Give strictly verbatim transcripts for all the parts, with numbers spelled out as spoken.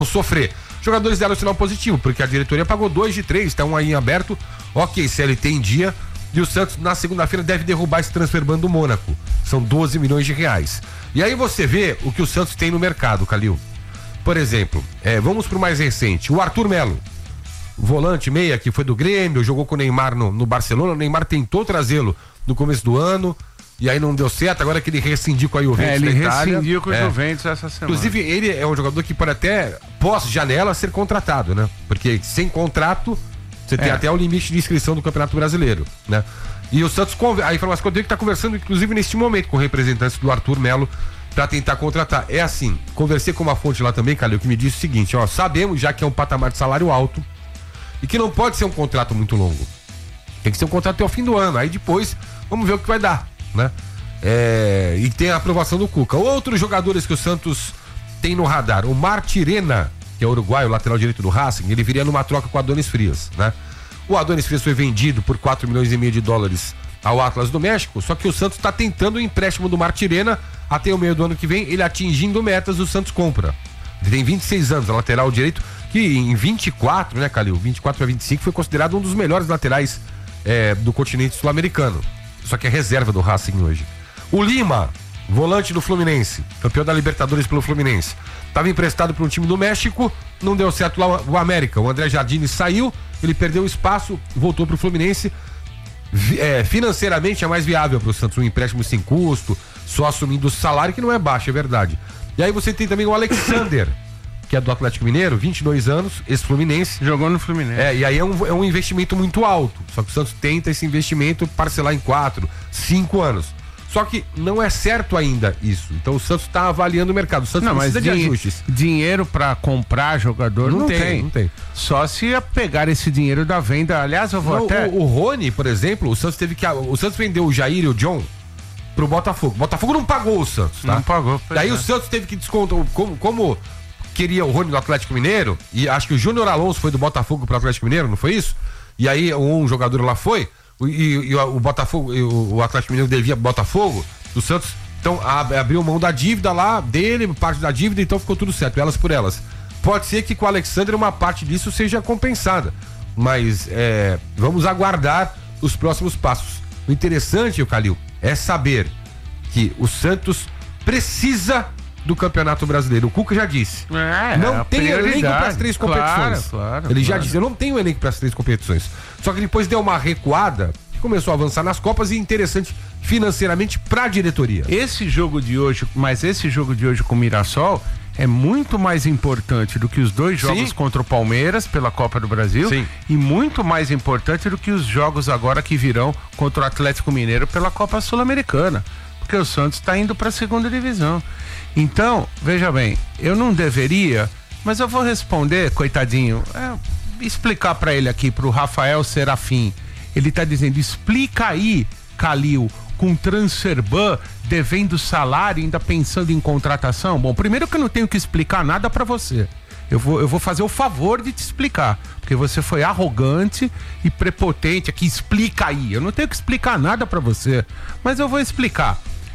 sofrer. Os jogadores deram sinal positivo, porque a diretoria pagou dois de três, estão aí em aberto. Ok, C L T em dia. E o Santos, na segunda-feira, deve derrubar esse transfer ban do Mônaco. São doze milhões de reais. E aí você vê o que o Santos tem no mercado, Calil. Por exemplo, é, vamos pro mais recente. O Arthur Melo, volante meia, que foi do Grêmio, jogou com o Neymar no, no Barcelona. O Neymar tentou trazê-lo no começo do ano, e aí não deu certo. Agora que ele rescindiu com a Juventus, é, ele Itália, rescindiu com o é. Juventus essa semana. Inclusive, ele é um jogador que pode até, pós-janela, ser contratado, né? Porque sem contrato, você tem É. até o limite de inscrição do Campeonato Brasileiro, né? E o Santos, a informação que eu tenho é que está conversando, inclusive, neste momento, com representantes do Arthur Melo, para tentar contratar. É assim, conversei com uma fonte lá também, Calil, que me disse o seguinte, ó, sabemos já que é um patamar de salário alto e que não pode ser um contrato muito longo. Tem que ser um contrato até o fim do ano, aí depois vamos ver o que vai dar, né? É, e tem a aprovação do Cuca. Outros jogadores que o Santos tem no radar, o Martirena, que é uruguaio, lateral direito do Racing, ele viria numa troca com o Adonis Frias, né? O Adonis Frias foi vendido por quatro milhões e meio de dólares ao Atlas do México, só que o Santos está tentando o empréstimo do Martirena até o meio do ano que vem. Ele atingindo metas, o Santos compra. Ele tem vinte e seis anos, a lateral direito, que em vinte e quatro, né, Calil? vinte e quatro a vinte e cinco foi considerado um dos melhores laterais é, do continente sul-americano. Só que é reserva do Racing hoje. O Lima, volante do Fluminense, campeão da Libertadores pelo Fluminense, estava emprestado para um time do México, não deu certo lá o América. O André Jardine saiu, ele perdeu espaço, voltou para o Fluminense. É, financeiramente é mais viável para o Santos, um empréstimo sem custo, só assumindo o salário, que não é baixo, é verdade. E aí você tem também o Alexander, que é do Atlético Mineiro, vinte e dois anos, ex-Fluminense. Jogou no Fluminense. É, e aí é um, é um investimento muito alto. Só que o Santos tenta esse investimento parcelar em quatro, cinco anos. Só que não é certo ainda isso. Então o Santos está avaliando o mercado. O Santos não, precisa mas de din- ajustes. Dinheiro para comprar jogador não, Não tem, tem, não tem. Só se pegar esse dinheiro da venda. Aliás, eu vou Não, até... o, o Rony, por exemplo, o Santos teve que. O Santos vendeu o Jair e o John pro Botafogo. O Botafogo não pagou o Santos, tá? Não pagou. Daí é. o Santos teve que descontar. Como, como queria o Rony do Atlético Mineiro, e acho que o Júnior Alonso foi do Botafogo pro Atlético Mineiro, não foi isso? E aí um jogador lá foi, e, e o Botafogo, e o Atlético Mineiro devia pro Botafogo, o Santos. Então ab, abriu mão da dívida lá dele, parte da dívida, então ficou tudo certo, elas por elas. Pode ser que com o Alexandre uma parte disso seja compensada, mas é, vamos aguardar os próximos passos. O interessante, Calil, é saber que o Santos precisa do Campeonato Brasileiro. O Cuca já disse. É, não é tem elenco para as três competições. Claro, claro, Ele já claro. disse, eu não tenho elenco para as três competições. Só que depois deu uma recuada, começou a avançar nas Copas e interessante financeiramente para a diretoria. Esse jogo de hoje, mas esse jogo de hoje com o Mirassol é muito mais importante do que os dois jogos Sim. contra o Palmeiras pela Copa do Brasil. Sim. E muito mais importante do que os jogos agora que virão contra o Atlético Mineiro pela Copa Sul-Americana, porque o Santos está indo para a segunda divisão. Então, veja bem, eu não deveria, mas eu vou responder, coitadinho, é, explicar para ele aqui, para o Rafael Serafim. Ele está dizendo, explica aí, Calil, com transfer ban, devendo salário, ainda pensando em contratação. Bom, primeiro que eu não tenho que explicar nada para você. Eu vou, eu vou fazer o favor de te explicar, porque você foi arrogante e prepotente aqui, explica aí. Eu não tenho que explicar nada para você, mas eu vou explicar.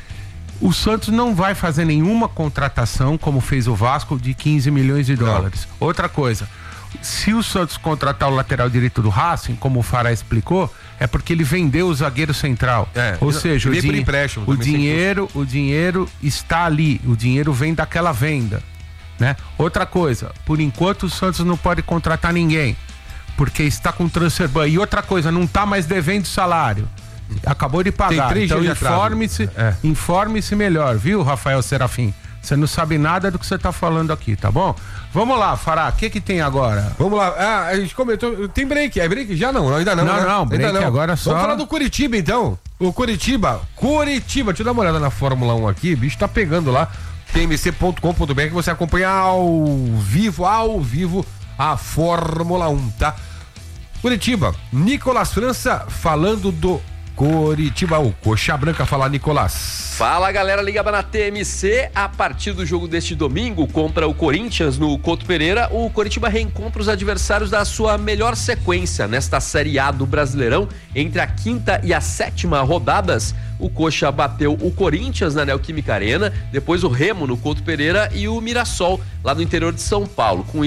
O Santos não vai fazer nenhuma contratação, como fez o Vasco, de quinze milhões de dólares. Não. Outra coisa, se o Santos contratar o lateral direito do Racing, como o Fará explicou, é porque ele vendeu o zagueiro central. É, Ou seja, o, din- o dinheiro, o dinheiro está ali, o dinheiro vem daquela venda, né? Outra coisa, por enquanto o Santos não pode contratar ninguém, porque está com transfer ban. E outra coisa, não está mais devendo salário. Acabou de pagar. Tem três então dias de informe-se, é. informe-se melhor, viu, Rafael Serafim? Você não sabe nada do que você tá falando aqui, tá bom? Vamos lá, Fará, o que que tem agora? Vamos lá, ah, a gente comentou, tem break, é break? Já não, ainda não, Não, né? não, break ainda não. agora só... Vamos falar do Curitiba, então. O Curitiba, Curitiba, deixa eu dar uma olhada na Fórmula um aqui, o bicho tá pegando lá, t m c ponto com ponto b r, que você acompanha ao vivo, ao vivo, a Fórmula um, tá? Curitiba, Nicolas França falando do Coritiba, o Coxa Branca. Fala, Nicolás. Fala, galera ligada na T M C. A partir do jogo deste domingo contra o Corinthians no Couto Pereira, o Coritiba reencontra os adversários da sua melhor sequência nesta Série A do Brasileirão. Entre a quinta e a sétima rodadas, o Coxa bateu o Corinthians na Neoquímica Arena, depois o Remo no Couto Pereira e o Mirassol lá no interior de São Paulo. Com